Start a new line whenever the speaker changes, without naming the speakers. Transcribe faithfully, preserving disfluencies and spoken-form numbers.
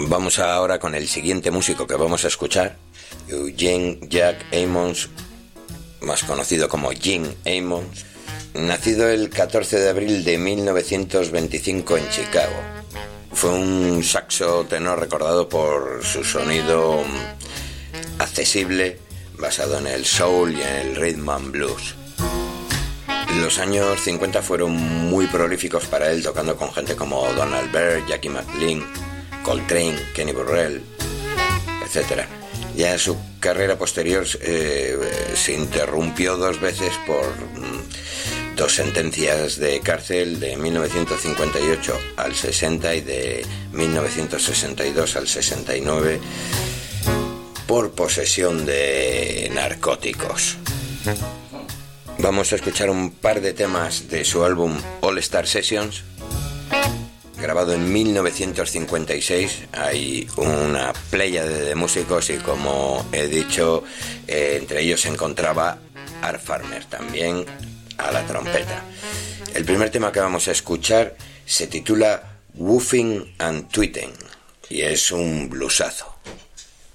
Vamos ahora con el siguiente músico que vamos a escuchar, Eugene Jack Ammons, más conocido como Jim Ammons, nacido el catorce de abril de mil novecientos veinticinco en Chicago. Fue un saxo tenor recordado por su sonido accesible, basado en el soul y en el rhythm and blues. Los años cincuenta fueron muy prolíficos para él, tocando con gente como Donald Byrd, Jackie McLean, Coltrane, Kenny Burrell, etcétera. Ya su carrera posterior eh, se interrumpió dos veces por mm, dos sentencias de cárcel, de mil novecientos cincuenta y ocho al sesenta y de mil novecientos sesenta y dos al sesenta y nueve, por posesión de narcóticos. Vamos a escuchar un par de temas de su álbum All Star Sessions, grabado en mil novecientos cincuenta y seis. Hay una pléyade de músicos y, como he dicho, eh, entre ellos se encontraba Art Farmer, también a la trompeta. El primer tema que vamos a escuchar se titula Woofing and Tweeting y es un bluesazo.